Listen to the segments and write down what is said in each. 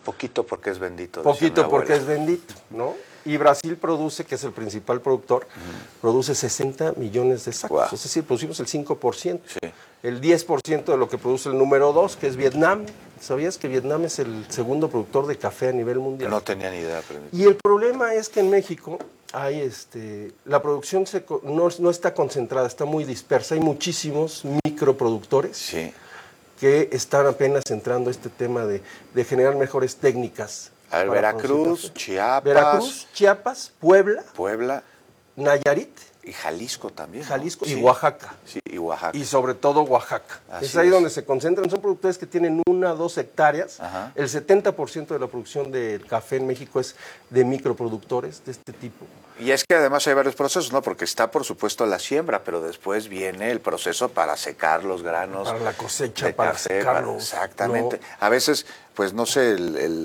Poquito porque es bendito. Poquito porque es bendito, ¿no? Y Brasil produce, que es el principal productor, produce 60 millones de sacos. Wow. Es decir, producimos el 5%. Sí. El 10% de lo que produce el número 2, que es Vietnam. ¿Sabías que Vietnam es el segundo productor de café a nivel mundial? No tenía ni idea. Pero... Y el problema es que en México hay la producción no está concentrada, está muy dispersa. Hay muchísimos microproductores. Sí. Que están apenas entrando a este tema de generar mejores técnicas. A ver, Veracruz, Chiapas, Puebla, Nayarit. Y Jalisco también. Jalisco, ¿no? Y Oaxaca. Sí, y Oaxaca. Y sobre todo Oaxaca. Es ahí donde se concentran. Son productores que tienen 1 o 2 hectáreas. Ajá. El 70% de la producción del café en México es de microproductores de este tipo. Y es que además hay varios procesos, ¿no? Porque está, por supuesto, la siembra, pero después viene el proceso para secar los granos. Para la cosecha, para secarlos. Exactamente. ¿No? A veces, pues no sé,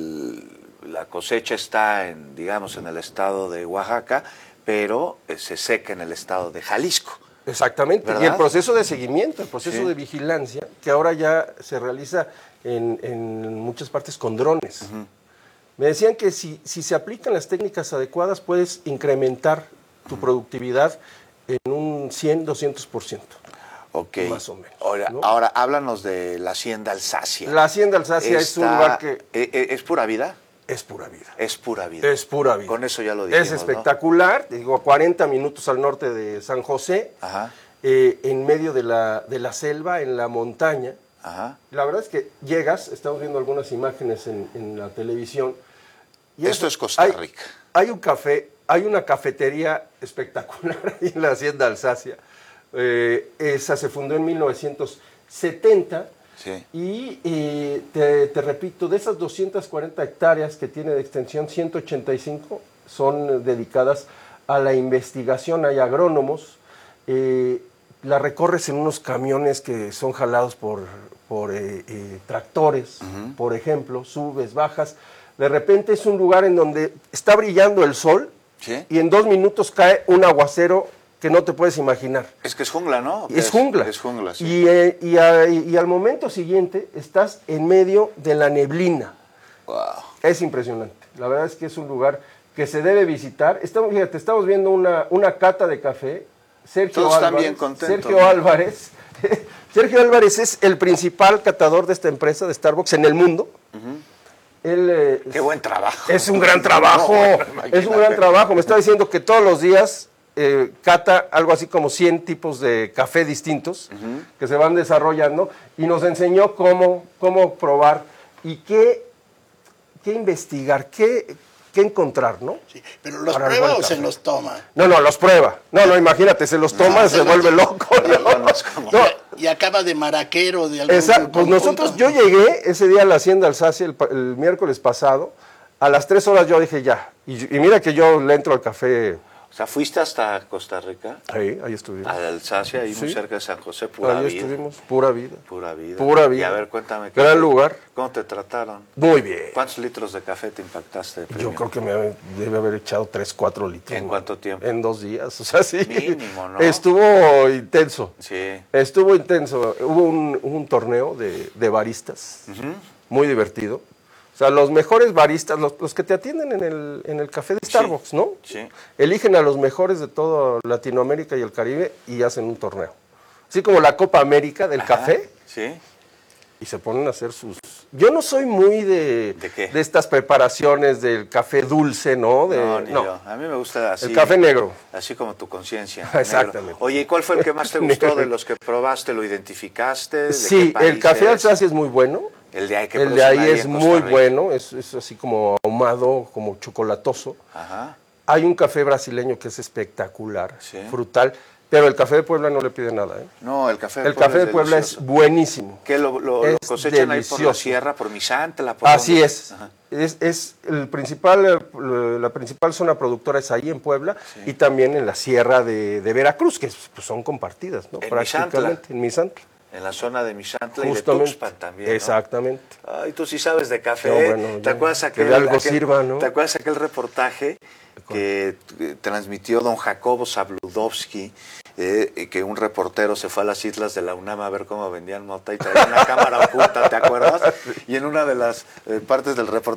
la cosecha está digamos, en el estado de Oaxaca, pero se seca en el estado de Jalisco. Exactamente. ¿Verdad? Y el proceso de seguimiento, el proceso de vigilancia, que ahora ya se realiza en muchas partes con drones. Me decían que si se aplican las técnicas adecuadas, puedes incrementar tu productividad en un 100, 200%. Ok. Más o menos. Ahora háblanos de la Hacienda Alsacia. La Hacienda Alsacia es un lugar que... ¿Es pura vida? Es pura vida. Es pura vida. Es pura vida. Con eso ya lo dijimos, es espectacular, ¿no? Digo, a 40 minutos al norte de San José, en medio de la selva, en la montaña. Ajá. La verdad es que llegas, estamos viendo algunas imágenes en la televisión. Y esto es Costa Rica. Hay un café, hay una cafetería espectacular ahí en la Hacienda Alsacia. Esa se fundó en 1970. Sí. Y te repito, de esas 240 hectáreas que tiene de extensión, 185 son dedicadas a la investigación. Hay agrónomos, la recorres en unos camiones que son jalados por tractores, por ejemplo, subes, bajas. De repente es un lugar en donde está brillando el sol, ¿sí? Y en 2 minutos cae un aguacero que no te puedes imaginar. Es que es jungla, ¿no? Es jungla. Es jungla, sí. Y al momento siguiente estás en medio de la neblina. Wow. Es impresionante. La verdad es que es un lugar que se debe visitar. Estamos viendo una cata de café. Todos están bien contentos. Sergio Álvarez. Sergio Álvarez es el principal catador de esta empresa, de Starbucks, en el mundo. Qué buen trabajo. Es un gran trabajo. Es un gran trabajo. Me está diciendo que todos los días cata algo así como 100 tipos de café distintos que se van desarrollando, y nos enseñó cómo probar y qué investigar, qué encontrar, ¿no? Sí, pero ¿los prueba o se los toma? No, los prueba. No, imagínate, se los toma, se vuelve loco. No. Y acaba de maraquero de algún... Exacto, pues nosotros, yo llegué ese día a la Hacienda Alsacia el miércoles pasado, a las 3 horas yo dije ya, y mira que yo le entro al café. O sea, ¿fuiste hasta Costa Rica? Sí, ahí estuvimos. A Alsacia, ahí muy cerca de San José, pura vida. Ahí estuvimos, pura vida. Pura vida. Pura vida. Y a ver, cuéntame. Gran lugar. ¿Cómo te trataron? Muy bien. ¿Cuántos litros de café te impactaste? Yo creo que debe haber echado 3, 4 litros. ¿En cuánto tiempo? En 2 días, o sea, sí. Mínimo, ¿no? Estuvo intenso. Sí. Estuvo intenso. Hubo un torneo de baristas, muy divertido. O sea, los mejores baristas, los que te atienden en el café de Starbucks, ¿no? Sí. Eligen a los mejores de toda Latinoamérica y el Caribe y hacen un torneo. Así como la Copa América del café. Sí. Y se ponen a hacer sus... Yo no soy muy de estas preparaciones del café dulce, ¿no? No, ni yo. A mí me gusta así. El café negro. Así como tu conciencia. Exactamente. Negro. Oye, ¿y cuál fue el que más te gustó de los que probaste? ¿Lo identificaste? Sí, el café Alsacia es muy bueno. El de ahí es muy bueno, es así como ahumado, como chocolatoso. Ajá. Hay un café brasileño que es espectacular, frutal, pero el café de Puebla no le pide nada, ¿eh? No, el café de Puebla es buenísimo. ¿Qué lo cosechan ahí por la sierra, por Misantla? Así es. Es la principal zona productora es ahí en Puebla, y también en la sierra de Veracruz, que pues, son compartidas, ¿no? Prácticamente en Misantla. En la zona de Misantla y de Tuxpan también, ¿no? Exactamente. Ay, tú sí sabes de café. No, bueno, ¿Te acuerdas ¿no? ¿Te acuerdas aquel reportaje que transmitió don Jacobo Zabludovsky, que un reportero se fue a las islas de la UNAM a ver cómo vendían mota y traía una cámara oculta, ¿te acuerdas? Y en una de las partes del reportaje